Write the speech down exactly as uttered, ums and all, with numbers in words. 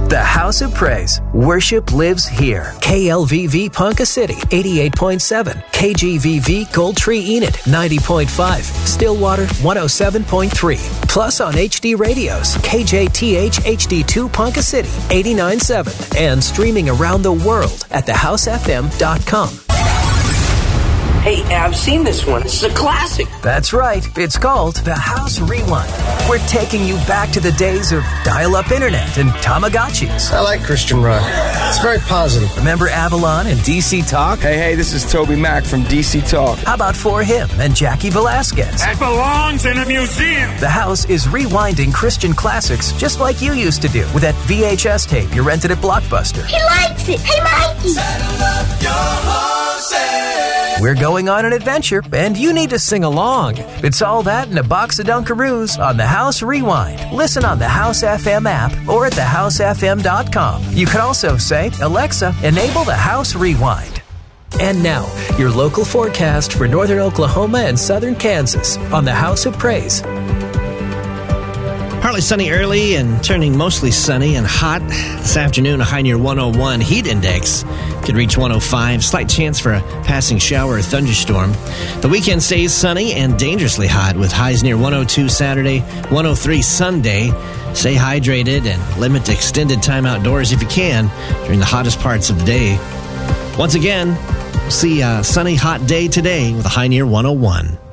The House of Praise. Worship lives here. K L V V Ponca City, eighty-eight point seven. K G V V Gold Tree Enid, ninety point five. Stillwater, one oh seven point three. Plus on H D radios, K J T H H D two Ponca City, eighty-nine point seven. And streaming around the world at the house f m dot com. Hey, I've seen this one. This is a classic. That's right. It's called The House Rewind. We're taking you back to the days of dial-up internet and Tamagotchis. I like Christian rock. It's very positive. Remember Avalon and D C Talk? Hey, hey, this is Toby Mac from D C Talk. How about For Him and Jackie Velasquez? That belongs in a museum. The House is rewinding Christian classics just like you used to do with that V H S tape you rented at Blockbuster. He likes it. Hey, Mikey. Saddle up your horses. We're going on an adventure, and you need to sing along. It's all that and a box of Dunkaroos on The House Rewind. Listen on the House F M app or at the house f m dot com. You can also say, Alexa, enable The House Rewind. And now, your local forecast for northern Oklahoma and southern Kansas on The House of Praise. Partly sunny early and turning mostly sunny and hot. This afternoon, a high near one oh one. Heat index could reach one oh five. Slight chance for a passing shower or thunderstorm. The weekend stays sunny and dangerously hot with highs near one oh two Saturday, one oh three Sunday. Stay hydrated and limit extended time outdoors if you can during the hottest parts of the day. Once again, we'll see a sunny, hot day today with a high near one oh one.